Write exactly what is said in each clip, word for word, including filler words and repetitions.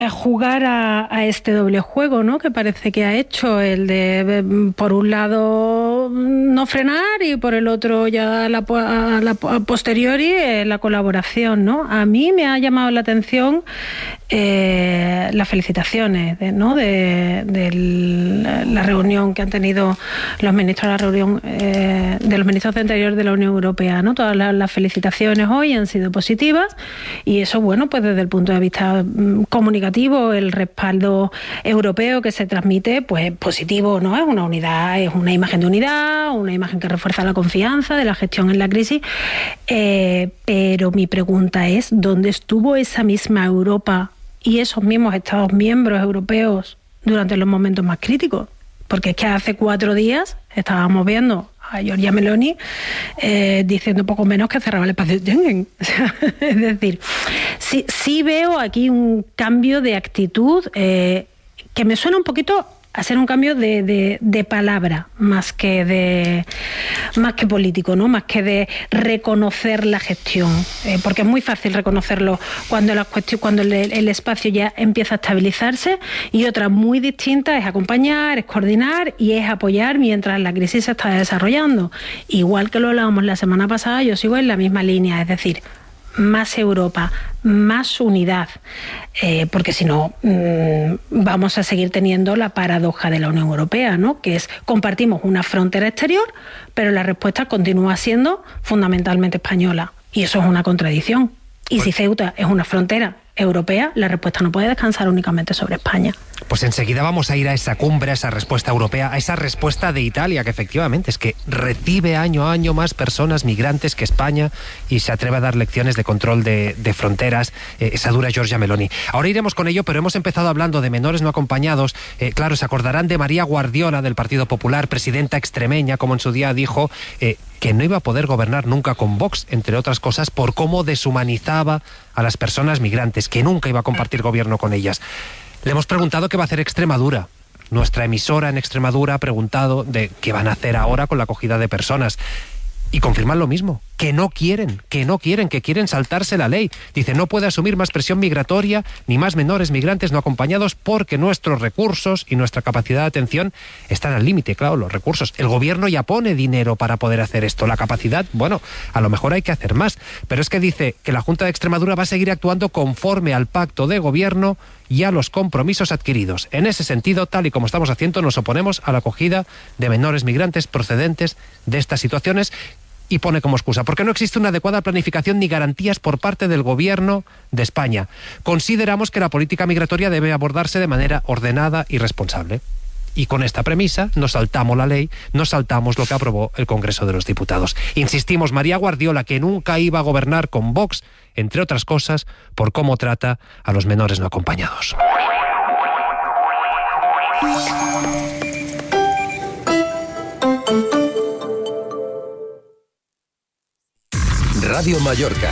jugar a, a este doble juego, ¿no? Que parece que ha hecho, el de, por un lado, no frenar y por el otro ya a la, a la a posteriori eh, la colaboración, ¿no? A mí me ha llamado la atención eh, las felicitaciones, de, ¿no? De, de la reunión que han tenido los ministros, la reunión eh, de los ministros de Interior de la Unión Europea, ¿no? Todas las, las felicitaciones hoy han sido positivas y eso, bueno, pues desde el punto de vista mm, comunicativo, el respaldo europeo que se transmite, pues positivo, ¿no? Es una unidad, es una imagen de unidad, una imagen que refuerza la confianza de la gestión en la crisis, eh, pero mi pregunta es, ¿dónde estuvo esa misma Europa y esos mismos Estados miembros europeos durante los momentos más críticos? Porque es que hace cuatro días estábamos viendo a Giorgia Meloni eh, diciendo poco menos que cerraba el espacio de Schengen. O sea, es decir, sí, sí veo aquí un cambio de actitud eh, que me suena un poquito a ser un cambio de, de, de palabra más que de más que político, ¿no? Más que de reconocer la gestión, eh, porque es muy fácil reconocerlo cuando la cuestión, cuando el, el espacio ya empieza a estabilizarse, y otra muy distinta es acompañar, es coordinar y es apoyar mientras la crisis se está desarrollando. Igual que lo hablábamos la semana pasada, yo sigo en la misma línea, es decir, más Europa, más unidad, eh, porque si no mmm, vamos a seguir teniendo la paradoja de la Unión Europea, ¿no? Que es, compartimos una frontera exterior, pero la respuesta continúa siendo fundamentalmente española, y eso es una contradicción. Y pues, si Ceuta es una frontera europea, la respuesta no puede descansar únicamente sobre España. Pues enseguida vamos a ir a esa cumbre, a esa respuesta europea, a esa respuesta de Italia, que efectivamente es que recibe año a año más personas migrantes que España y se atreve a dar lecciones de control de, de fronteras, eh, esa dura Giorgia Meloni. Ahora iremos con ello, pero hemos empezado hablando de menores no acompañados. Eh, claro, se acordarán de María Guardiola, del Partido Popular, presidenta extremeña, como en su día dijo eh, que no iba a poder gobernar nunca con Vox, entre otras cosas, por cómo deshumanizaba a las personas migrantes, que nunca iba a compartir gobierno con ellas. Le hemos preguntado qué va a hacer Extremadura. Nuestra emisora en Extremadura ha preguntado de qué van a hacer ahora con la acogida de personas. Y confirman lo mismo, que no quieren, que no quieren, que quieren saltarse la ley. Dice, no puede asumir más presión migratoria ni más menores migrantes no acompañados porque nuestros recursos y nuestra capacidad de atención están al límite. Claro, los recursos. El gobierno ya pone dinero para poder hacer esto. La capacidad, bueno, a lo mejor hay que hacer más. Pero es que dice que la Junta de Extremadura va a seguir actuando conforme al pacto de gobierno y a los compromisos adquiridos. En ese sentido, tal y como estamos haciendo, nos oponemos a la acogida de menores migrantes procedentes de estas situaciones. Y pone como excusa, porque no existe una adecuada planificación ni garantías por parte del Gobierno de España. Consideramos que la política migratoria debe abordarse de manera ordenada y responsable. Y con esta premisa nos saltamos la ley, nos saltamos lo que aprobó el Congreso de los Diputados. Insistimos, María Guardiola, que nunca iba a gobernar con Vox, entre otras cosas, por cómo trata a los menores no acompañados. Ràdio Mallorca.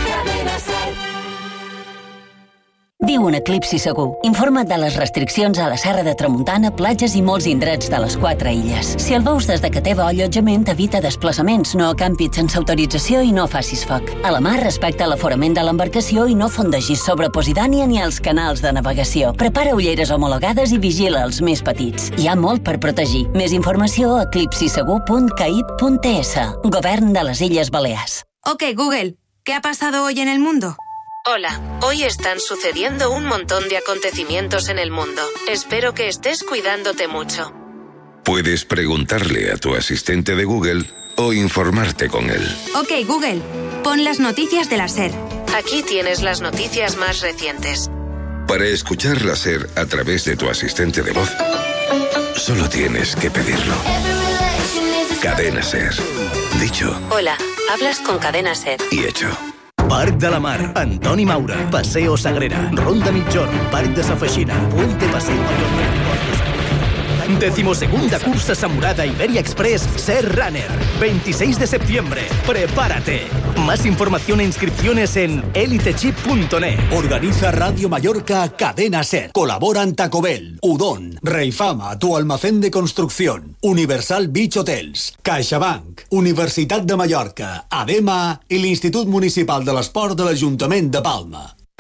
Viu un eclipsi segur. Informa't de les restriccions a la Serra de Tramuntana, platges i molts indrets de les quatre illes. Si el veus des de que teva allotjament, evita desplaçaments, no acampis sense autorització i no facis foc. A la mar, respecta l'aforament de l'embarcació i no fondegis sobre Posidània ni els canals de navegació. Prepara ulleres homologades i vigila els més petits. Hi ha molt per protegir. Més informació a eclipsi segur punt caib punt es. Govern de les Illes Balears. Ok, Google, ¿qué ha pasado hoy en el mundo? Hola, hoy están sucediendo un montón de acontecimientos en el mundo. Espero que estés cuidándote mucho. Puedes preguntarle a tu asistente de Google o informarte con él. Ok, Google, pon las noticias de la SER. Aquí tienes las noticias más recientes. Para escuchar la SER a través de tu asistente de voz, solo tienes que pedirlo. Cadena SER. Dicho. Hola, hablas con Cadena SER. Y hecho. Parc de la Mar, Antoni Maura, Paseo Sagrera, Ronda Mitjorn, Parc de Sa Feixina, Puente Paseo Mayor. Decimosegunda cursa Samurada Iberia Express SER Runner. veintiséis de septiembre. Prepárate. Más información e inscripciones en elitechip punto net. Organiza Radio Mallorca Cadena SER. Colaboran Taco Bell, Udon, Reifama, tu almacén de construcción, Universal Beach Hotels, CaixaBank, Universitat de Mallorca, ADEMA i l'Institut Municipal de l'Esport de l'Ajuntament de Palma.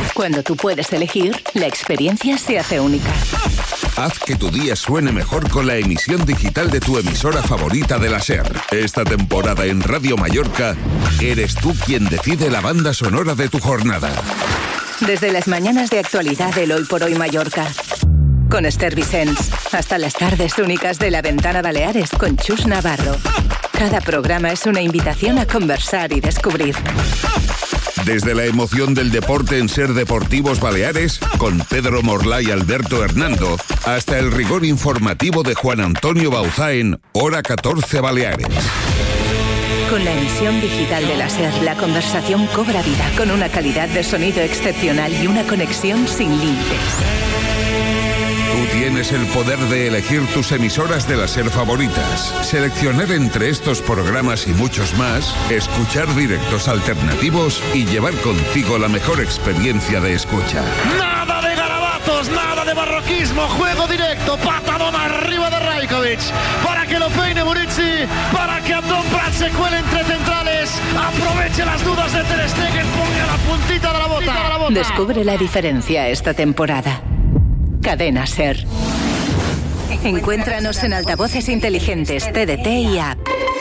Cuando tú puedes elegir, la experiencia se hace única. Haz que tu día suene mejor con la emisión digital de tu emisora favorita de la SER. Esta temporada en Radio Mallorca, eres tú quien decide la banda sonora de tu jornada. Desde las mañanas de actualidad del Hoy por Hoy Mallorca, con Esther Vicens, hasta las tardes únicas de La Ventana Baleares con Chus Navarro. Cada programa es una invitación a conversar y descubrir. Desde la emoción del deporte en SER Deportivos Baleares, con Pedro Morlá y Alberto Hernando, hasta el rigor informativo de Juan Antonio Bauzá en Hora catorce Baleares. Con la emisión digital de la SER, la conversación cobra vida con una calidad de sonido excepcional y una conexión sin límites. Tú tienes el poder de elegir tus emisoras de la SER favoritas, seleccionar entre estos programas y muchos más, escuchar directos alternativos y llevar contigo la mejor experiencia de escucha. Nada de garabatos, nada de barroquismo, juego directo, patadón arriba de Rajkovic, para que lo peine Murici, para que Abdón Prat se cuele entre centrales, aproveche las dudas de Ter Stegen, ponga la puntita de la bota. De la bota. Descubre la diferencia esta temporada. Cadena SER. Encuéntranos en altavoces inteligentes, T D T y app.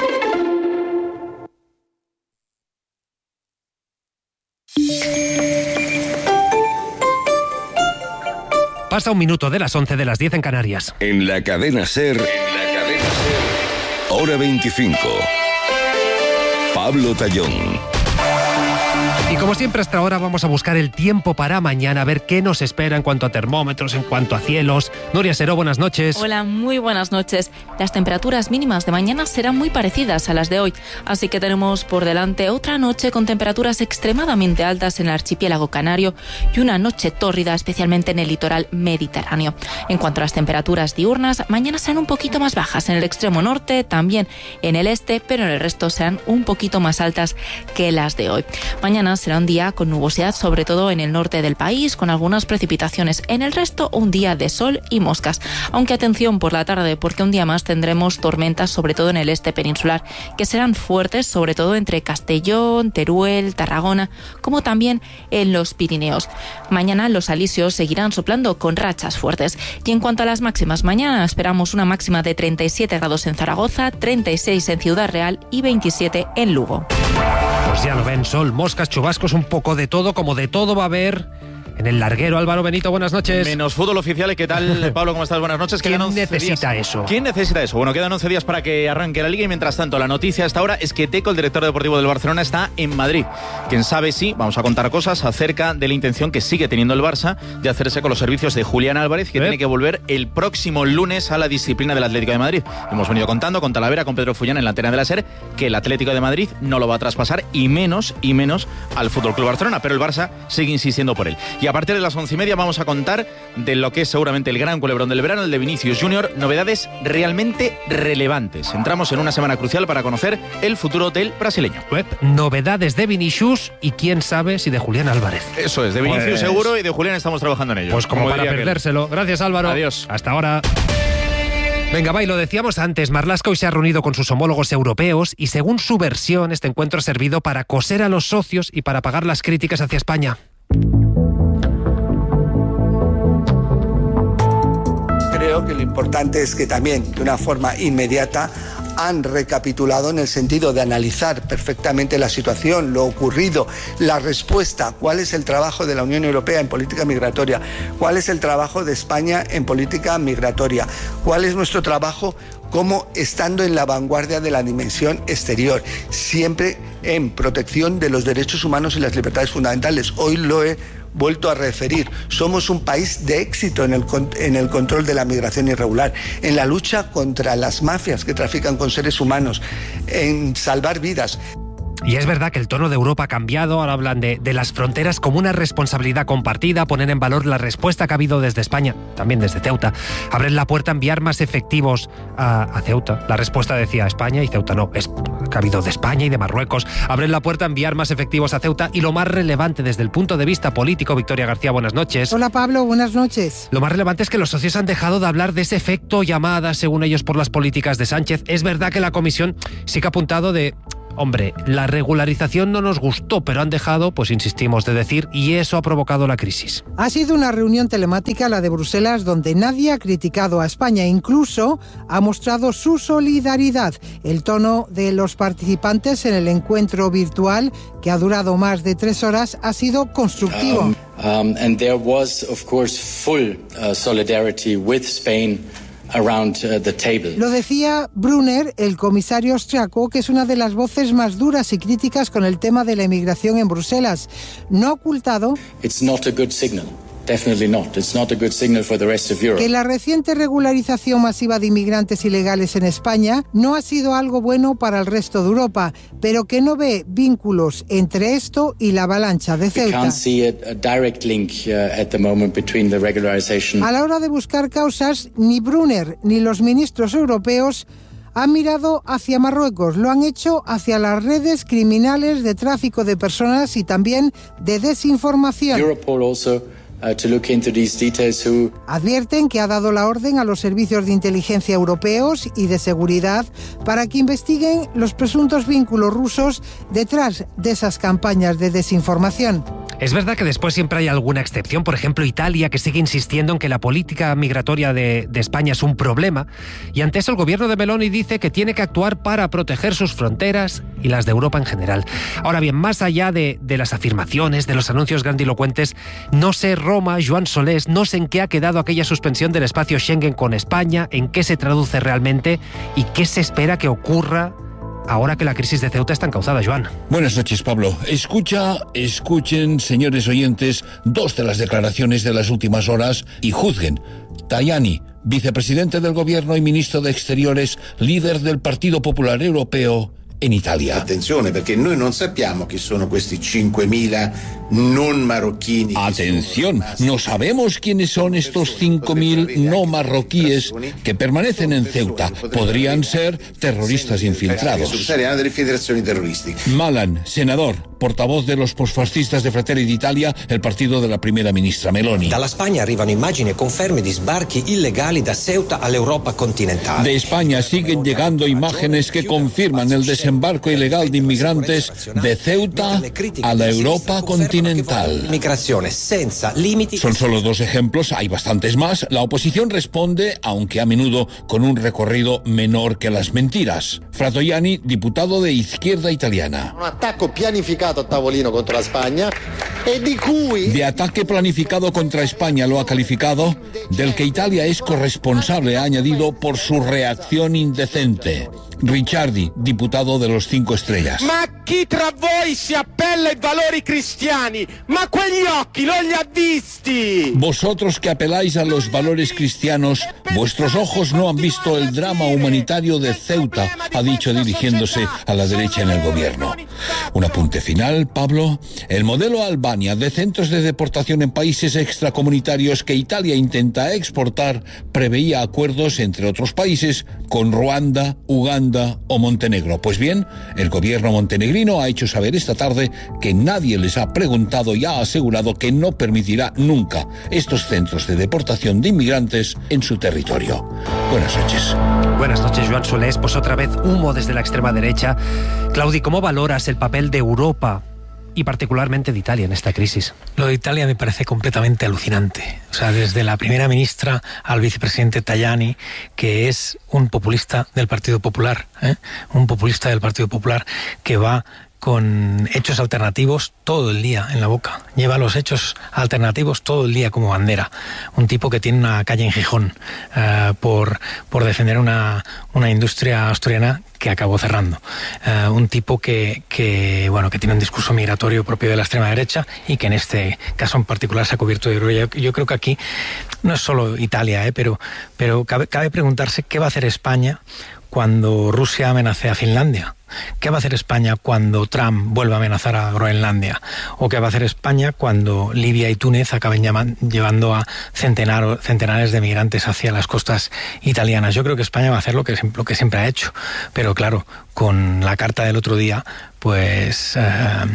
Pasa un minuto de las once de las diez en Canarias. En la cadena SER, en la cadena SER, Hora veinticinco. Pablo Tallón. Y como siempre hasta ahora vamos a buscar el tiempo para mañana, a ver qué nos espera en cuanto a termómetros, en cuanto a cielos. Nuria Seró, buenas noches. Hola, muy buenas noches. Las temperaturas mínimas de mañana serán muy parecidas a las de hoy, así que tenemos por delante otra noche con temperaturas extremadamente altas en el archipiélago canario y una noche tórrida, especialmente en el litoral mediterráneo. En cuanto a las temperaturas diurnas, mañana serán un poquito más bajas en el extremo norte, también en el este, pero en el resto serán un poquito más altas que las de hoy. Mañana será un día con nubosidad, sobre todo en el norte del país, con algunas precipitaciones. En el resto, un día de sol y moscas. Aunque atención por la tarde, porque un día más tendremos tormentas, sobre todo en el este peninsular, que serán fuertes, sobre todo entre Castellón, Teruel, Tarragona, como también en los Pirineos. Mañana los alisios seguirán soplando con rachas fuertes. Y en cuanto a las máximas, mañana esperamos una máxima de treinta y siete grados en Zaragoza, treinta y seis en Ciudad Real y veintisiete en Lugo. Pues ya lo ven, sol, moscas, chubascos, un poco de todo, como de todo va a haber en el larguero. Álvaro Benito, buenas noches. Menos fútbol oficial. ¿Qué tal, Pablo? ¿Cómo estás? Buenas noches. ¿Quién necesita días? eso? ¿Quién necesita eso? Bueno, quedan once días para que arranque la Liga y mientras tanto la noticia hasta ahora es que Deco, el director deportivo del Barcelona, está en Madrid. Quién sabe si vamos a contar cosas acerca de la intención que sigue teniendo el Barça de hacerse con los servicios de Julián Álvarez, que ¿Eh? tiene que volver el próximo lunes a la disciplina del Atlético de Madrid. Hemos venido contando con Talavera, con Pedro Fullán en la antena de la SER, que el Atlético de Madrid no lo va a traspasar y menos y menos al F C Barcelona, pero el Barça sigue insistiendo por él. Y a partir de las once y media vamos a contar de lo que es seguramente el gran culebrón del verano, el de Vinicius Junior, novedades realmente relevantes. Entramos en una semana crucial para conocer el futuro del brasileño. Web, novedades de Vinicius y quién sabe si de Julián Álvarez. Eso es, de Vinicius pues... seguro y de Julián estamos trabajando en ello. Pues como, como para perdérselo. Aquel. Gracias, Álvaro. Adiós. Hasta ahora. Venga, va, y lo decíamos antes, Marlaska hoy se ha reunido con sus homólogos europeos y según su versión este encuentro ha servido para coser a los socios y para pagar las críticas hacia España. Creo que lo importante es que también, de una forma inmediata, han recapitulado en el sentido de analizar perfectamente la situación, lo ocurrido, la respuesta, cuál es el trabajo de la Unión Europea en política migratoria, cuál es el trabajo de España en política migratoria, cuál es nuestro trabajo como estando en la vanguardia de la dimensión exterior, siempre en protección de los derechos humanos y las libertades fundamentales. Hoy lo he vuelto a referir, somos un país de éxito en el, en el control de la migración irregular, en la lucha contra las mafias que trafican con seres humanos, en salvar vidas. Y es verdad que el tono de Europa ha cambiado, ahora hablan de, de las fronteras como una responsabilidad compartida, poner en valor la respuesta que ha habido desde España, también desde Ceuta, abren la puerta a enviar más efectivos a, a Ceuta. La respuesta decía España y Ceuta no, es que ha habido de España y de Marruecos. Abren la puerta a enviar más efectivos a Ceuta y lo más relevante desde el punto de vista político, Victoria García, buenas noches. Hola Pablo, buenas noches. Lo más relevante es que los socios han dejado de hablar de ese efecto llamada, según ellos, por las políticas de Sánchez. Es verdad que la Comisión sí que ha apuntado de... hombre, la regularización no nos gustó, pero han dejado, pues insistimos, de decir, y eso ha provocado la crisis. Ha sido una reunión telemática, la de Bruselas, donde nadie ha criticado a España, incluso ha mostrado su solidaridad. El tono de los participantes en el encuentro virtual, que ha durado más de tres horas, ha sido constructivo. Um, um, and there was, of course, full uh, solidarity with Spain around uh, the table. Lo decía Brunner, el comisario austriaco, que es una de las voces más duras y críticas con el tema de la inmigración en Bruselas. No ha ocultado It's not a good signal. Definitely not. It's not a good signal for the rest of Europe. Que la reciente regularización masiva de inmigrantes ilegales en España no ha sido algo bueno para el resto de Europa, pero que no ve vínculos entre esto y la avalancha de Ceuta. We can't see a, a direct link uh, at the moment between the regularization. A la hora de buscar causas, ni Brunner ni los ministros europeos han mirado hacia Marruecos, lo han hecho hacia las redes criminales de tráfico de personas y también de desinformación. Europol also Uh, to look into these details who... Advierten que ha dado la orden a los servicios de inteligencia europeos y de seguridad para que investiguen los presuntos vínculos rusos detrás de esas campañas de desinformación. Es verdad que después siempre hay alguna excepción, por ejemplo Italia, que sigue insistiendo en que la política migratoria de, de España es un problema, y ante eso el gobierno de Meloni dice que tiene que actuar para proteger sus fronteras y las de Europa en general. Ahora bien, más allá de, de las afirmaciones, de los anuncios grandilocuentes, no sé, Roma, Joan Solés, no sé en qué ha quedado aquella suspensión del espacio Schengen con España, en qué se traduce realmente y qué se espera que ocurra ahora que la crisis de Ceuta está encauzada, Joan. Buenas noches, Pablo. Escucha, escuchen, señores oyentes, dos de las declaraciones de las últimas horas y juzguen. Tajani, vicepresidente del gobierno y ministro de Exteriores, líder del Partido Popular Europeo en Italia. Attenzione, perché noi non sappiamo chi sono questi cinquemila non marocchini. Atención, no sabemos quiénes son estos cinco mil no marroquíes que permanecen en Ceuta. Podrían ser terroristas infiltrados. Malan, senador, portavoz de los posfascistas de Fratelli d'Italia, el partido de la primera ministra Meloni. Dalla Spagna arrivano immagini e conferme di sbarchi illegali da Ceuta all'Europa continentale. De España siguen llegando imágenes que confirman el desembarco ilegal de inmigrantes de Ceuta a la Europa continental. Son solo dos ejemplos, hay bastantes más. La oposición responde, aunque a menudo con un recorrido menor que las mentiras. Fratoianni, diputado de Izquierda Italiana. Un attacco pianificato a tavolino contra la España e di cui... De ataque planificado contra España lo ha calificado, del que Italia es corresponsable, ha añadido, por su reacción indecente. Ricciardi, diputado de los Cinco Estrellas. Ma chi tra voi si appella ai valori cristiani? Ma quegli occhi non li ha visti. Vosotros que apeláis a los valores cristianos, vuestros ojos no han visto el drama humanitario de Ceuta, ha dicho dirigiéndose a la derecha en el gobierno. Un apunte final, Pablo. El modelo Albania de centros de deportación en países extracomunitarios que Italia intenta exportar preveía acuerdos, entre otros países, con Ruanda, Uganda o Montenegro. Pues bien, el gobierno montenegrino ha hecho saber esta tarde que nadie les ha preguntado y ha asegurado que no permitirá nunca estos centros de deportación de inmigrantes en su territorio. Buenas noches. Buenas noches, Joan Solés. Pues otra vez humo desde la extrema derecha. Claudi, ¿cómo valoras el papel de Europa y particularmente de Italia en esta crisis? Lo de Italia me parece completamente alucinante. O sea, desde la primera ministra al vicepresidente Tajani, que es un populista del Partido Popular, ¿eh? un populista del Partido Popular que va con hechos alternativos todo el día en la boca. Lleva los hechos alternativos todo el día como bandera. Un tipo que tiene una calle en Gijón uh, por, por defender una, una industria asturiana que acabó cerrando. Uh, un tipo que, que, bueno, que tiene un discurso migratorio propio de la extrema derecha y que en este caso en particular se ha cubierto de oro. Yo, yo creo que aquí no es solo Italia, eh, pero, pero cabe, cabe preguntarse qué va a hacer España cuando Rusia amenace a Finlandia. ¿Qué va a hacer España cuando Trump vuelva a amenazar a Groenlandia? ¿O qué va a hacer España cuando Libia y Túnez acaben llaman, llevando a centenar, centenares de migrantes hacia las costas italianas? Yo creo que España va a hacer lo que, lo que siempre ha hecho. Pero claro, con la carta del otro día, pues, eh,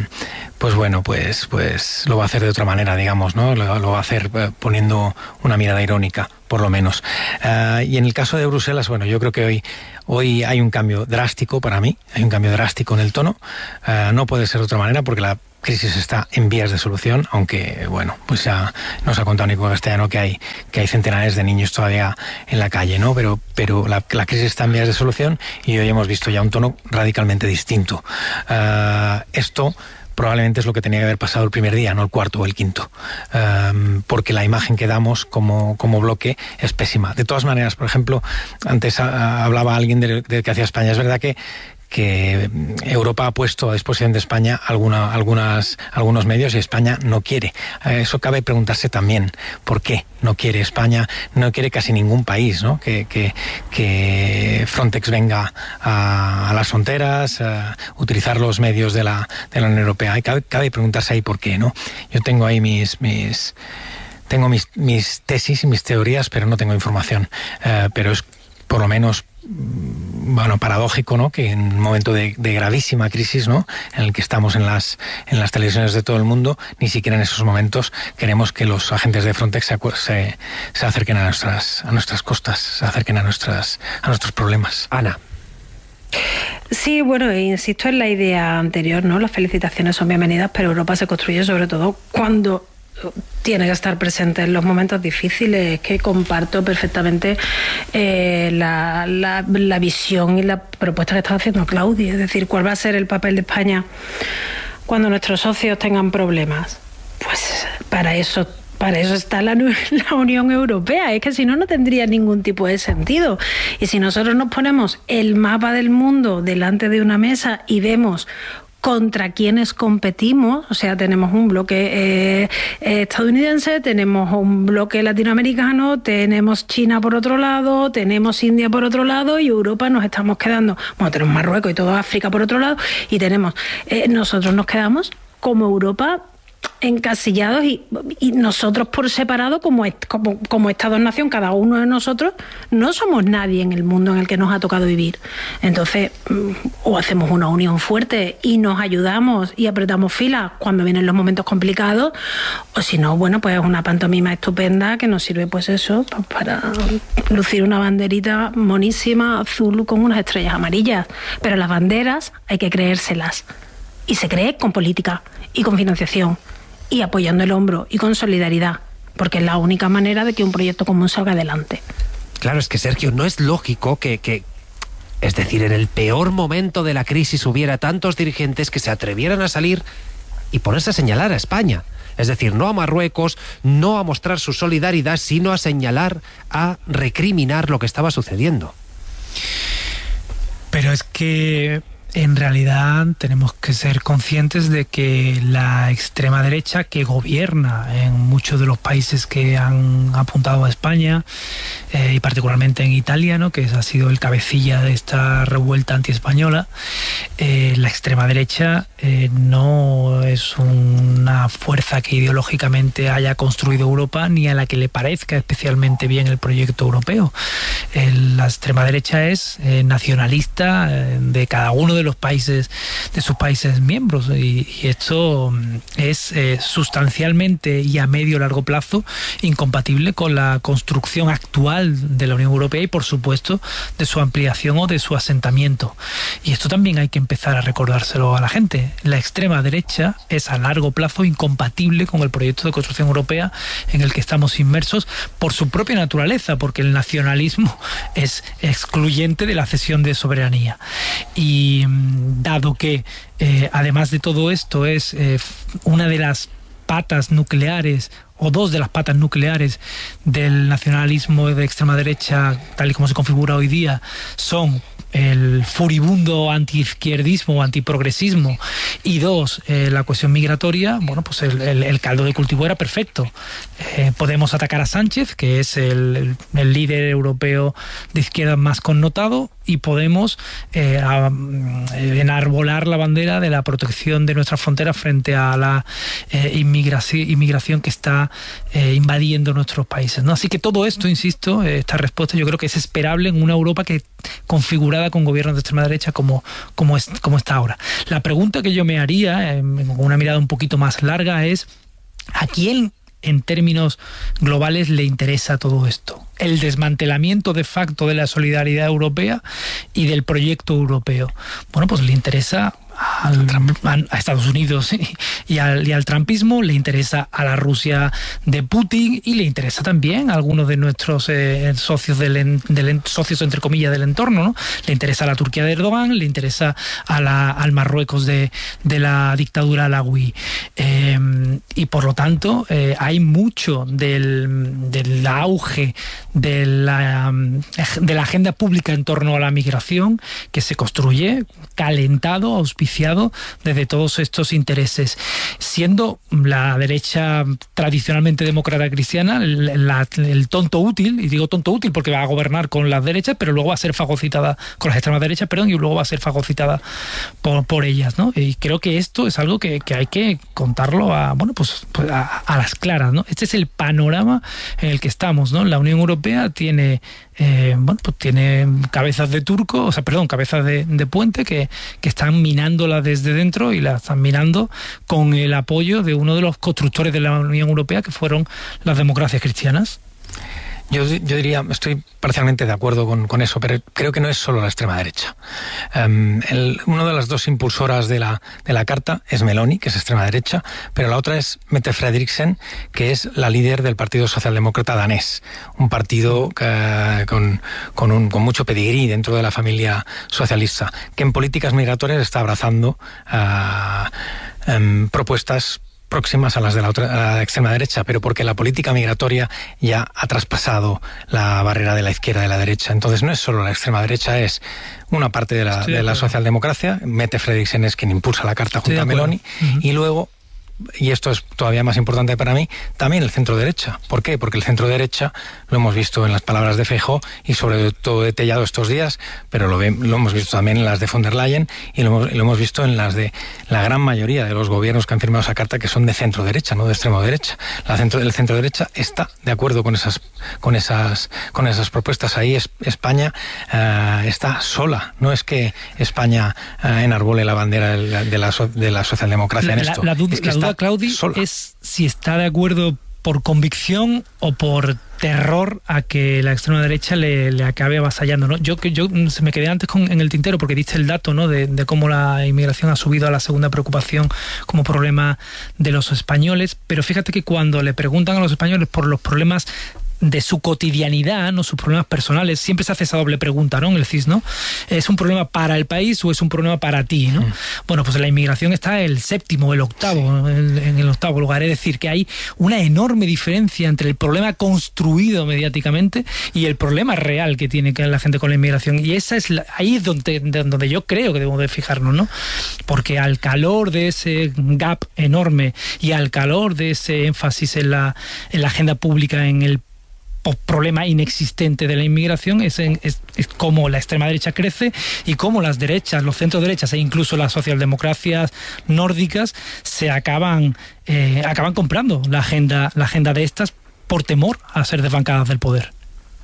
pues bueno, pues, pues lo va a hacer de otra manera, digamos, ¿no? Lo, lo va a hacer poniendo una mirada irónica, por lo menos. Uh, y en el caso de Bruselas, bueno, yo creo que hoy, hoy hay un cambio drástico para mí. Hay un cambio drástico en el tono. Uh, no puede ser de otra manera porque la crisis está en vías de solución, aunque, bueno, pues ya nos ha contado Nico Castellano que hay, que hay centenares de niños todavía en la calle, ¿no? Pero, pero la, la crisis está en vías de solución y hoy hemos visto ya un tono radicalmente distinto. Uh, esto probablemente es lo que tenía que haber pasado el primer día, no el cuarto o el quinto, um, porque la imagen que damos como, como bloque es pésima. De todas maneras, por ejemplo, antes a, hablaba alguien de, de que hacía España. Es verdad que que Europa ha puesto a disposición de España alguna, algunas, algunos medios y España no quiere. Eso cabe preguntarse también, ¿por qué no quiere España? No quiere casi ningún país, ¿no? Que, que, que Frontex venga a, a las fronteras, a utilizar los medios de la, de la Unión Europea. Y cabe, cabe preguntarse ahí por qué, ¿no? Yo tengo ahí mis... mis tengo mis, mis tesis y mis teorías, pero no tengo información. Uh, pero es por lo menos, bueno, paradójico, ¿no? Que en un momento de, de gravísima crisis, ¿no? En el que estamos en las en las televisiones de todo el mundo, ni siquiera en esos momentos queremos que los agentes de Frontex se, se, se acerquen a nuestras a nuestras costas, se acerquen a nuestras a nuestros problemas. Ana. Sí, bueno, insisto en la idea anterior, ¿no? Las felicitaciones son bienvenidas, pero Europa se construye sobre todo cuando tiene que estar presente en los momentos difíciles. Que comparto perfectamente eh, la, la, la visión y la propuesta que está haciendo Claudia. Es decir, ¿cuál va a ser el papel de España cuando nuestros socios tengan problemas? Pues para eso Para eso está la, la Unión Europea. Es que si no, no tendría ningún tipo de sentido. Y si nosotros nos ponemos el mapa del mundo delante de una mesa y vemos contra quienes competimos, o sea, tenemos un bloque eh, estadounidense, tenemos un bloque latinoamericano, tenemos China por otro lado, tenemos India por otro lado y Europa nos estamos quedando, bueno, tenemos Marruecos y toda África por otro lado y tenemos, eh, nosotros nos quedamos como Europa encasillados y, y nosotros por separado como, como, como Estados-nación, cada uno de nosotros no somos nadie en el mundo en el que nos ha tocado vivir. Entonces, o hacemos una unión fuerte y nos ayudamos y apretamos filas cuando vienen los momentos complicados, o si no, bueno, pues es una pantomima estupenda que nos sirve, pues eso, para lucir una banderita monísima, azul con unas estrellas amarillas. Pero las banderas hay que creérselas. Y se cree con política y con financiación y apoyando el hombro y con solidaridad, porque es la única manera de que un proyecto común salga adelante. Claro, es que Sergio, no es lógico que, que, es decir, en el peor momento de la crisis hubiera tantos dirigentes que se atrevieran a salir y ponerse a señalar a España. Es decir, no a Marruecos, no a mostrar su solidaridad, sino a señalar, a recriminar lo que estaba sucediendo. Pero es que en realidad tenemos que ser conscientes de que la extrema derecha que gobierna en muchos de los países que han apuntado a España eh, y particularmente en Italia, ¿no? Que ha sido el cabecilla de esta revuelta antiespañola, eh, la extrema derecha eh, no es una fuerza que ideológicamente haya construido Europa ni a la que le parezca especialmente bien el proyecto europeo. Eh, la extrema derecha es eh, nacionalista eh, de cada uno de los países, de sus países miembros, y, y esto es eh, sustancialmente y a medio largo plazo incompatible con la construcción actual de la Unión Europea y, por supuesto, de su ampliación o de su asentamiento. Y esto también hay que empezar a recordárselo a la gente. La extrema derecha es a largo plazo incompatible con el proyecto de construcción europea en el que estamos inmersos por su propia naturaleza, porque el nacionalismo es excluyente de la cesión de soberanía. Y dado que eh, además de todo esto es eh, una de las patas nucleares o dos de las patas nucleares del nacionalismo de extrema derecha tal y como se configura hoy día son el furibundo antiizquierdismo o antiprogresismo y dos, eh, la cuestión migratoria, bueno, pues el, el, el caldo de cultivo era perfecto. Eh, podemos atacar a Sánchez, que es el, el, el líder europeo de izquierda más connotado, y podemos eh, a, enarbolar la bandera de la protección de nuestras fronteras frente a la eh, inmigración, inmigración que está eh, invadiendo nuestros países, ¿no? Así que todo esto, insisto, esta respuesta yo creo que es esperable en una Europa que configurada con gobiernos de extrema derecha como, como, es, como está ahora. La pregunta que yo me haría, eh, con una mirada un poquito más larga, es ¿a quién en términos globales le interesa todo esto? el desmantelamiento de facto de la solidaridad europea y del proyecto europeo. Bueno, pues le interesa Al, a Estados Unidos y, y, al, y al trumpismo, le interesa a la Rusia de Putin y le interesa también a algunos de nuestros eh, socios del, del socios entre comillas del entorno, ¿no? Le interesa a la Turquía de Erdogan, le interesa a la, al Marruecos de, de la dictadura alawí, eh, y por lo tanto eh, hay mucho del, del auge de la, de la agenda pública en torno a la migración que se construye calentado, auspiciado desde todos estos intereses, siendo la derecha tradicionalmente demócrata cristiana el, la, el tonto útil, y digo tonto útil porque va a gobernar con las derechas, pero luego va a ser fagocitada con las extremas derechas, perdón, y luego va a ser fagocitada por, por ellas, ¿no? Y creo que esto es algo que, que hay que contarlo a, bueno, pues, pues a, a las claras, ¿no? Este es el panorama en el que estamos, ¿no? La Unión Europea tiene Eh, bueno, pues tiene cabezas de turco, o sea, perdón, cabezas de, de puente que, que están minándola desde dentro y la están minando con el apoyo de uno de los constructores de la Unión Europea, que fueron las democracias cristianas. Yo, yo diría, estoy parcialmente de acuerdo con, con eso, pero creo que no es solo la extrema derecha. Um, el, una de las dos impulsoras de la, de la carta es Meloni, que es extrema derecha, pero la otra es Mette Frederiksen, que es la líder del Partido Socialdemócrata danés, un partido que, con, con, un, con mucho pedigrí dentro de la familia socialista, que en políticas migratorias está abrazando uh, um, propuestas próximas a las de la, otra, a la extrema derecha, pero porque la política migratoria ya ha traspasado la barrera de la izquierda y de la derecha. Entonces no es solo la extrema derecha, es una parte de la, de la socialdemocracia. Mette Frederiksen es quien impulsa la carta junto a Meloni, uh-huh. Y luego, y esto es todavía más importante para mí, también el centro derecha. ¿Por qué? Porque el centro derecha lo hemos visto en las palabras de Feijóo y sobre todo de Tellado estos días, pero lo, ve, lo hemos visto también en las de von der Leyen y lo hemos, lo hemos visto en las de la gran mayoría de los gobiernos que han firmado esa carta, que son de centro derecha, no de extremo derecha. La centro, el centro derecha está de acuerdo con esas, con esas, con esas propuestas. Ahí es, España uh, está sola. No es que España uh, enarbole la bandera de la, de la, de la socialdemocracia en esto. La, la duda, es que la duda Claudi, sola. Es si está de acuerdo por convicción o por terror a que la extrema derecha le, le acabe avasallando, ¿no? Yo, yo se me quedé antes con, en el tintero porque diste el dato, ¿no? de, de cómo la inmigración ha subido a la segunda preocupación como problema de los españoles, pero fíjate que cuando le preguntan a los españoles por los problemas de su cotidianidad, no sus problemas personales, siempre se hace esa doble pregunta, ¿no? En el C I S, ¿no? ¿Es un problema para el país o es un problema para ti, ¿no? Mm. Bueno, pues la inmigración está el séptimo, el octavo, sí. en, en el octavo lugar. Es decir, que hay una enorme diferencia entre el problema construido mediáticamente y el problema real que tiene la gente con la inmigración. Y esa es la, ahí es donde, donde yo creo que debemos de fijarnos, ¿no? Porque al calor de ese gap enorme y al calor de ese énfasis en la, en la agenda pública, en el problema inexistente de la inmigración, es, es, es cómo la extrema derecha crece y cómo las derechas, los centros derechas e incluso las socialdemocracias nórdicas se acaban eh, acaban comprando la agenda la agenda de estas por temor a ser desbancadas del poder.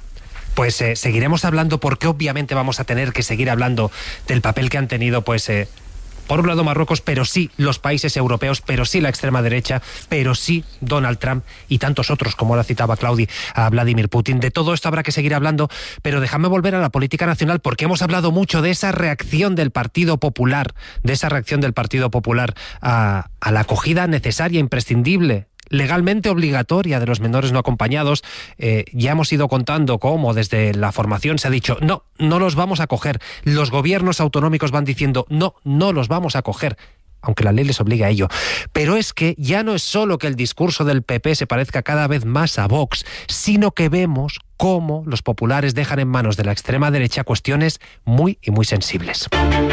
Pues eh, seguiremos hablando, porque obviamente vamos a tener que seguir hablando del papel que han tenido, pues eh, por un lado Marruecos, pero sí los países europeos, pero sí la extrema derecha, pero sí Donald Trump y tantos otros, como ahora citaba Claudi, a Vladimir Putin. De todo esto habrá que seguir hablando, pero déjame volver a la política nacional, porque hemos hablado mucho de esa reacción del Partido Popular, de esa reacción del Partido Popular a, a la acogida necesaria, imprescindible, legalmente obligatoria de los menores no acompañados. Eh, ya hemos ido contando cómo desde la formación se ha dicho no, no los vamos a acoger. Los gobiernos autonómicos van diciendo no, no los vamos a acoger, aunque la ley les obligue a ello. Pero es que ya no es solo que el discurso del P P se parezca cada vez más a Vox, sino que vemos cómo los populares dejan en manos de la extrema derecha cuestiones muy y muy sensibles.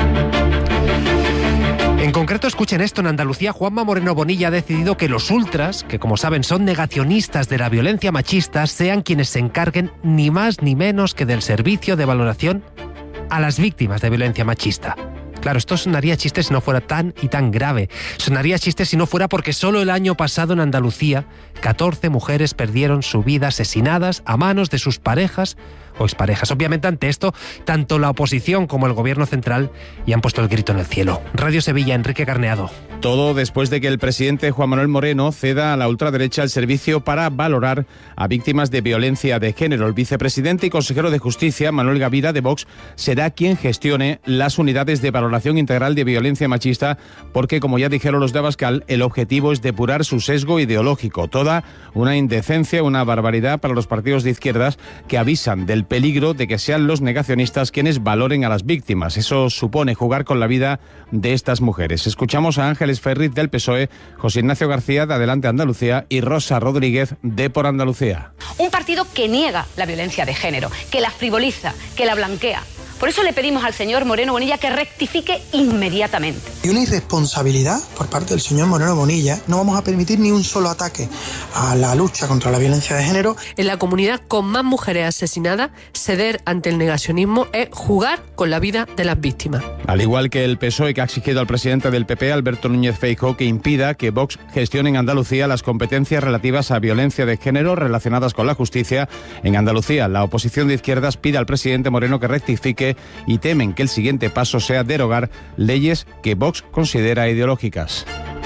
En concreto, escuchen esto, en Andalucía Juanma Moreno Bonilla ha decidido que los ultras, que como saben son negacionistas de la violencia machista, sean quienes se encarguen ni más ni menos que del servicio de valoración a las víctimas de violencia machista. Claro, esto sonaría chiste si no fuera tan y tan grave. Sonaría chiste si no fuera porque solo el año pasado en Andalucía catorce mujeres perdieron su vida asesinadas a manos de sus parejas o exparejas. Obviamente ante esto, tanto la oposición como el gobierno central ya han puesto el grito en el cielo. Radio Sevilla, Enrique Carneado. Todo después de que el presidente Juan Manuel Moreno ceda a la ultraderecha el servicio para valorar a víctimas de violencia de género. El vicepresidente y consejero de Justicia, Manuel Gavira, de Vox, será quien gestione las unidades de valoración integral de violencia machista, porque, como ya dijeron los de Abascal, el objetivo es depurar su sesgo ideológico. Toda una indecencia, una barbaridad para los partidos de izquierdas que avisan del peligro de que sean los negacionistas quienes valoren a las víctimas. Eso supone jugar con la vida de estas mujeres. Escuchamos a Ángeles Ferriz del P S O E, José Ignacio García de Adelante Andalucía y Rosa Rodríguez de Por Andalucía. Un partido que niega la violencia de género, que la frivoliza, que la blanquea. Por eso le pedimos al señor Moreno Bonilla que rectifique inmediatamente. Y una irresponsabilidad por parte del señor Moreno Bonilla. No vamos a permitir ni un solo ataque a la lucha contra la violencia de género. En la comunidad con más mujeres asesinadas, ceder ante el negacionismo es jugar con la vida de las víctimas. Al igual que el P S O E, que ha exigido al presidente del P P, Alberto Núñez Feijóo, que impida que Vox gestione en Andalucía las competencias relativas a violencia de género relacionadas con la justicia. En Andalucía, la oposición de izquierdas pide al presidente Moreno que rectifique y temen que el siguiente paso sea derogar leyes que Vox considera ideológicas.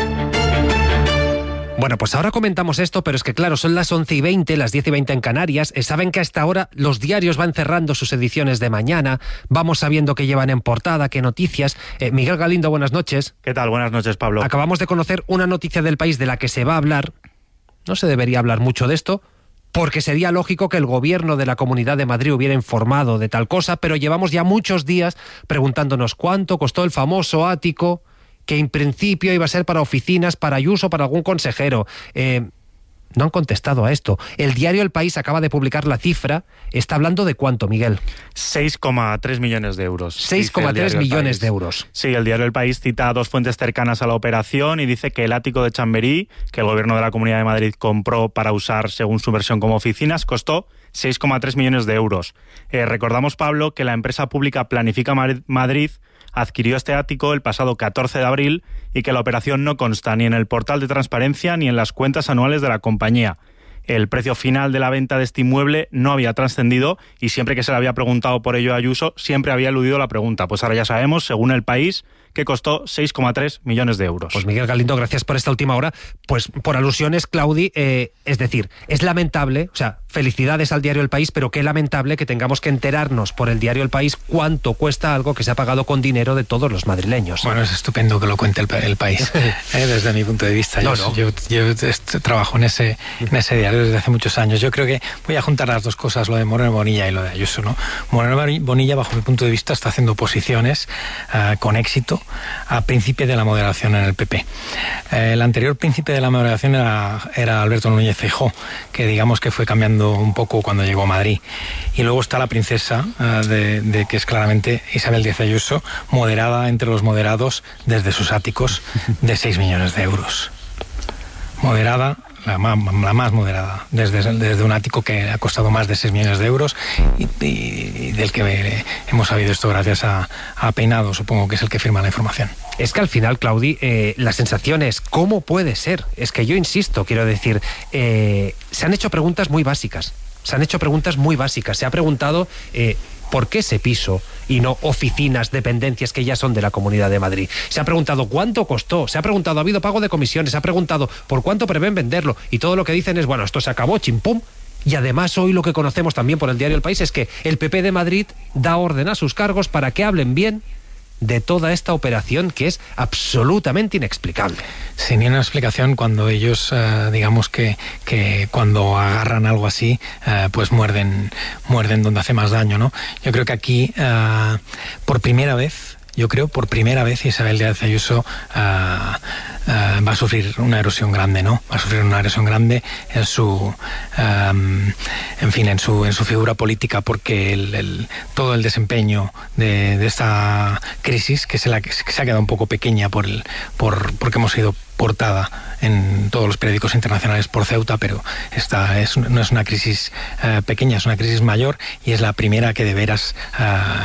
Bueno, pues ahora comentamos esto, pero es que claro, son las once y veinte, las diez y veinte en Canarias. Eh, saben que a esta hora los diarios van cerrando sus ediciones de mañana. Vamos sabiendo qué llevan en portada, qué noticias. Eh, Miguel Galindo, buenas noches. ¿Qué tal? Buenas noches, Pablo. Acabamos de conocer una noticia del País de la que se va a hablar. No se debería hablar mucho de esto, porque sería lógico que el gobierno de la Comunidad de Madrid hubiera informado de tal cosa, pero llevamos ya muchos días preguntándonos cuánto costó el famoso ático, que en principio iba a ser para oficinas, para Ayuso, para algún consejero. Eh, no han contestado a esto. El diario El País acaba de publicar la cifra. ¿Está hablando de cuánto, Miguel? seis coma tres millones de euros. seis coma tres millones de euros. Sí, el diario El País cita a dos fuentes cercanas a la operación y dice que el ático de Chamberí, que el gobierno de la Comunidad de Madrid compró para usar, según su versión, como oficinas, costó seis coma tres millones de euros. Eh, recordamos, Pablo, que la empresa pública Planifica Madrid adquirió este ático el pasado catorce de abril y que la operación no consta ni en el portal de transparencia ni en las cuentas anuales de la compañía. El precio final de la venta de este inmueble no había trascendido y siempre que se le había preguntado por ello a Ayuso, siempre había eludido la pregunta. Pues ahora ya sabemos, según El País, que costó seis coma tres millones de euros. Pues Miguel Galindo, gracias por esta última hora. Pues por alusiones, Claudi, eh, es decir, es lamentable, o sea, felicidades al diario El País, pero qué lamentable que tengamos que enterarnos por el diario El País cuánto cuesta algo que se ha pagado con dinero de todos los madrileños. Bueno, es estupendo que lo cuente El, el País, eh, desde mi punto de vista. No, yo, no. yo, yo, yo trabajo en ese, en ese diario desde hace muchos años. Yo creo que voy a juntar las dos cosas, lo de Moreno Bonilla y lo de Ayuso, ¿no? Moreno Bonilla, bajo mi punto de vista, está haciendo oposiciones uh, con éxito a príncipe de la moderación en el P P. Eh, el anterior príncipe de la moderación era, era Alberto Núñez Feijóo, que digamos que fue cambiando un poco cuando llegó a Madrid. Y luego está la princesa, uh, de, de que es claramente Isabel Díaz Ayuso, moderada entre los moderados desde sus áticos de seis millones de euros. Moderada, la más, la más moderada, desde, desde un ático que ha costado más de seis millones de euros y, y, y del que hemos sabido esto gracias a, a Peinado, supongo que es el que firma la información. Es que al final, Claudi, eh, la sensación es, ¿cómo puede ser? Es que yo insisto, quiero decir, eh, se han hecho preguntas muy básicas, se han hecho preguntas muy básicas, se ha preguntado... Eh, ¿por qué ese piso y no oficinas, dependencias que ya son de la Comunidad de Madrid? Se ha preguntado cuánto costó, se ha preguntado, ¿ha habido pago de comisiones? Se ha preguntado por cuánto prevén venderlo y todo lo que dicen es, bueno, esto se acabó, chimpum. Y además hoy lo que conocemos también por el diario El País es que el P P de Madrid da orden a sus cargos para que hablen bien de toda esta operación que es absolutamente inexplicable. Sin ni una explicación cuando ellos, eh, digamos que, que cuando agarran algo así, eh, pues muerden, muerden donde hace más daño, ¿no? Yo creo que aquí, eh, por primera vez, yo creo por primera vez Isabel Díaz Ayuso uh, uh, va a sufrir una erosión grande, ¿no? Va a sufrir una erosión grande en su, um, en fin, en su en su figura política, porque el, el, todo el desempeño de, de esta crisis, que se, la, que se ha quedado un poco pequeña por el, por porque hemos sido portada en todos los periódicos internacionales por Ceuta, pero esta es, no es una crisis uh, pequeña, es una crisis mayor y es la primera que de veras uh,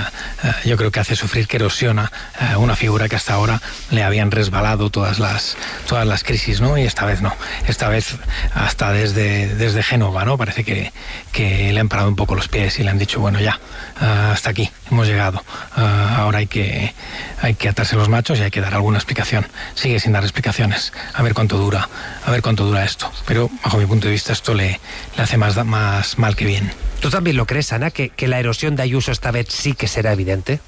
uh, yo creo que hace sufrir, que erosiona uh, una figura que hasta ahora le habían resbalado todas las todas las crisis, ¿no? Y esta vez no, esta vez hasta desde, desde Génova, ¿no? Parece que, que le han parado un poco los pies y le han dicho, bueno, ya, uh, hasta aquí hemos llegado, uh, ahora hay que, hay que atarse los machos y hay que dar alguna explicación. Sigue sin dar explicaciones, a ver cuánto dura, a ver cuánto dura esto, pero bajo mi punto de vista esto le, le hace más, más mal que bien. ¿Tú también lo crees, Ana, que, que la erosión de Ayuso esta vez sí que será evidente?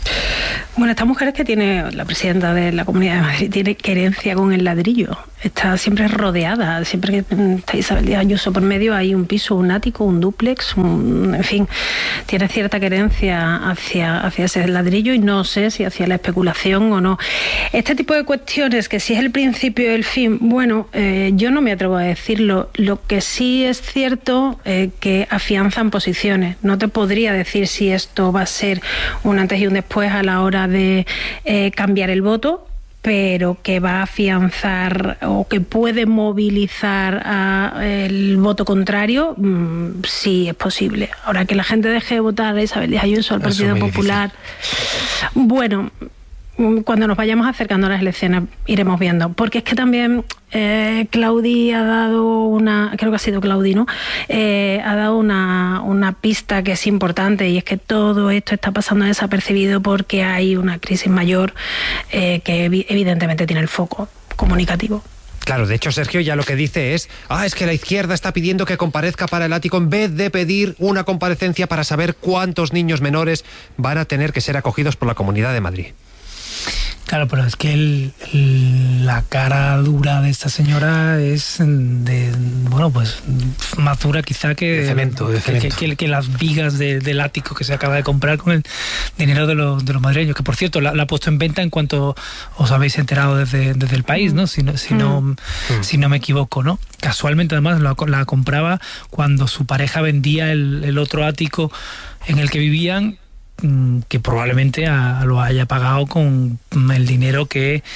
Bueno, esta mujer es que tiene, la presidenta de la Comunidad de Madrid, tiene querencia con el ladrillo. Está siempre rodeada, siempre que está Isabel Díaz Ayuso por medio hay un piso, un ático, un dúplex, un, en fin, tiene cierta querencia hacia, hacia ese ladrillo y no sé si hacia la especulación o no. Este tipo de cuestiones, que si es el principio y el fin, bueno, eh, yo no me atrevo a decirlo. Lo que sí es cierto es eh, que afianzan posiciones. No te podría decir si esto va a ser un antes y un después a la hora de eh, cambiar el voto, pero que va a afianzar o que puede movilizar a el voto contrario, mmm, sí es posible. Ahora, que la gente deje de votar a Isabel Díaz Ayuso, al Partido Popular, difícil. Bueno, cuando nos vayamos acercando a las elecciones iremos viendo, porque es que también eh, Claudi ha dado una, creo que ha sido Claudi, ¿no? Eh, ha dado una, una pista que es importante, y es que todo esto está pasando desapercibido porque hay una crisis mayor eh, que evidentemente tiene el foco comunicativo. Claro, de hecho Sergio ya lo que dice es, ah, es que la izquierda está pidiendo que comparezca para el ático en vez de pedir una comparecencia para saber cuántos niños menores van a tener que ser acogidos por la Comunidad de Madrid. Claro, pero es que el, el, la cara dura de esta señora es de, bueno, pues más dura quizá que, de cemento, de cemento. que, que, que las vigas de, del ático que se acaba de comprar con el dinero de los, de los madrileños, que por cierto la, la ha puesto en venta en cuanto os habéis enterado desde, desde el país, ¿no? Si no, si no, mm. si no me equivoco, ¿no? Casualmente además la, la compraba cuando su pareja vendía el, el otro ático en el que vivían, que probablemente a, lo haya pagado con el dinero que,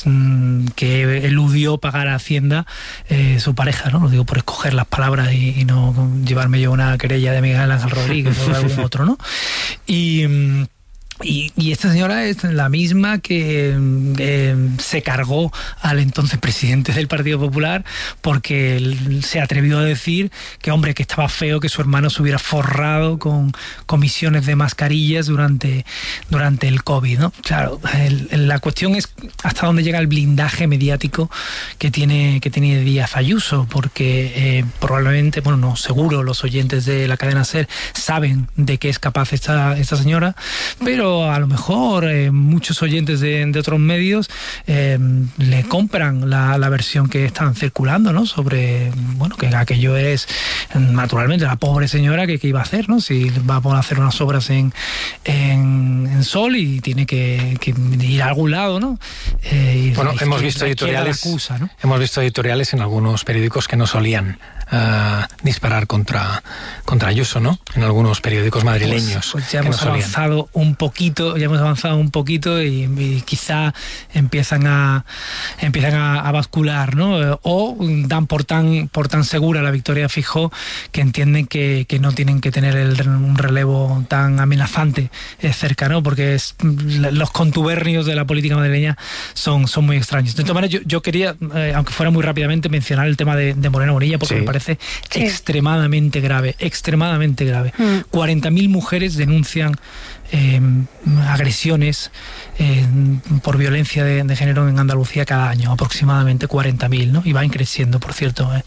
que eludió pagar a Hacienda eh, su pareja, ¿no? Lo digo por escoger las palabras y, y no llevarme yo una querella de Miguel Ángel Rodríguez o de algún otro, ¿no? Y... Y, y esta señora es la misma que eh, se cargó al entonces presidente del Partido Popular porque él se atrevió a decir que, hombre, que estaba feo que su hermano se hubiera forrado con comisiones de mascarillas durante, durante el COVID, ¿no? Claro, el, el, la cuestión es hasta dónde llega el blindaje mediático que tiene, que tiene Díaz Ayuso, porque eh, probablemente, bueno, no, seguro los oyentes de la cadena SER saben de qué es capaz esta, esta señora, pero a lo mejor eh, muchos oyentes de, de otros medios eh, le compran la, la versión que están circulando, ¿no? Sobre, bueno, que aquello es naturalmente la pobre señora que, que iba a hacer, ¿no? Si va a poder hacer unas obras en, en, en Sol y tiene que, que ir a algún lado, ¿no? Eh, bueno, hemos visto editoriales, acusa, ¿no? hemos visto editoriales en algunos periódicos que no solían Uh, disparar contra contra Ayuso, ¿no? En algunos periódicos madrileños. Pues, pues ya hemos no avanzado un poquito, ya hemos avanzado un poquito y, y quizá empiezan a empiezan a, a bascular, ¿no? O dan por tan por tan segura la victoria de Feijóo que entienden que, que no tienen que tener el, un relevo tan amenazante cerca, ¿no? Porque es, los contubernios de la política madrileña son, son muy extraños. De todas maneras, yo, yo quería, eh, aunque fuera muy rápidamente, mencionar el tema de, de Moreno Bonilla, porque sí. me parece sí. extremadamente grave, extremadamente grave. Mm. cuarenta mil mujeres denuncian eh, agresiones eh, por violencia de, de género en Andalucía cada año, aproximadamente cuarenta mil, ¿no? Y van creciendo, por cierto. ¿eh?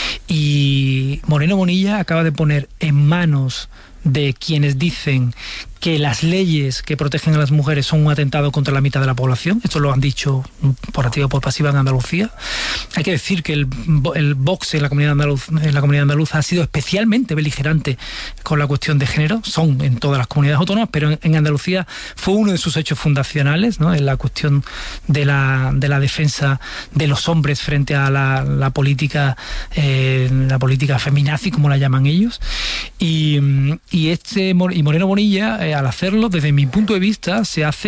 Y Moreno Bonilla acaba de poner en manos de quienes dicen que las leyes que protegen a las mujeres son un atentado contra la mitad de la población. Esto lo han dicho por activa o por pasiva en Andalucía. Hay que decir que el, el Vox en la comunidad andaluza, en la comunidad andaluza ha sido especialmente beligerante con la cuestión de género. Son en todas las comunidades autónomas, pero en, en Andalucía fue uno de sus hechos fundacionales, ¿no? En la cuestión de la, de la defensa de los hombres frente a la, la política eh, la política feminazi, como la llaman ellos. Y, y este y Moreno Bonilla, eh, al hacerlo, desde mi punto de vista, se hace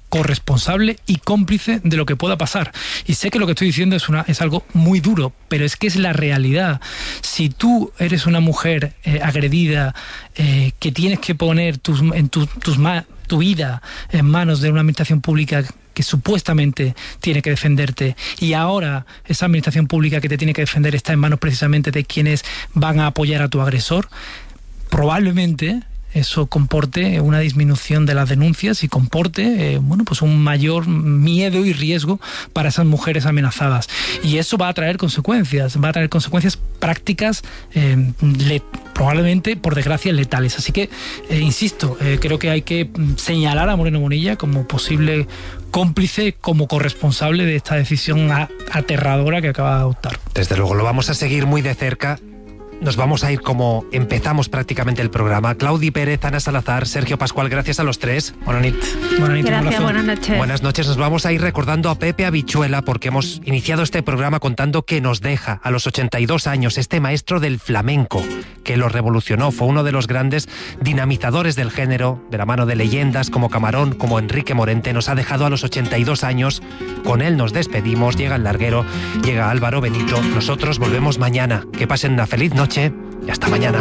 corresponsable y cómplice de lo que pueda pasar. Y sé que lo que estoy diciendo es, una, es algo muy duro, pero es que es la realidad. Si tú eres una mujer eh, agredida, eh, que tienes que poner tus, en tu, tus ma- tu vida en manos de una administración pública que supuestamente tiene que defenderte, y ahora esa administración pública que te tiene que defender está en manos precisamente de quienes van a apoyar a tu agresor, probablemente eso comporte una disminución de las denuncias y comporte eh, bueno, pues un mayor miedo y riesgo para esas mujeres amenazadas. Y eso va a traer consecuencias, va a traer consecuencias prácticas, eh, le, probablemente, por desgracia, letales. Así que, eh, insisto, eh, creo que hay que señalar a Moreno Bonilla como posible cómplice, como corresponsable de esta decisión a, aterradora que acaba de adoptar. Desde luego, lo vamos a seguir muy de cerca. Nos vamos a ir como empezamos prácticamente el programa. Claudi Pérez, Ana Salazar, Sergio Pascual, gracias a los tres. Buenas noches. Gracias, buenas noches. Buenas noches. Nos vamos a ir recordando a Pepe Habichuela porque hemos iniciado este programa contando que nos deja a los ochenta y dos años este maestro del flamenco que lo revolucionó. Fue uno de los grandes dinamizadores del género, de la mano de leyendas como Camarón, como Enrique Morente. Nos ha dejado a los ochenta y dos años. Con él nos despedimos. Llega el larguero, llega Álvaro Benito. Nosotros volvemos mañana. Que pasen una feliz noche y hasta mañana.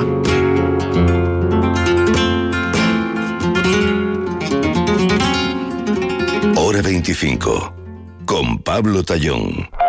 Hora veinticinco con Pablo Tallón.